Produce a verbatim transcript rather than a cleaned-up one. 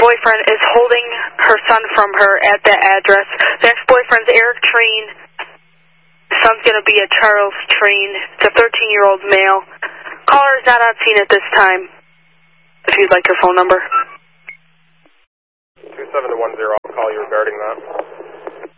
ex-boyfriend is holding her son from her at that address. The ex-boyfriend's Eric Treen. The son's going to be a Charles Treen. It's a thirteen-year-old male. Caller is not on scene at this time. If you'd like your phone number. two seven one zero, I'll call you regarding that.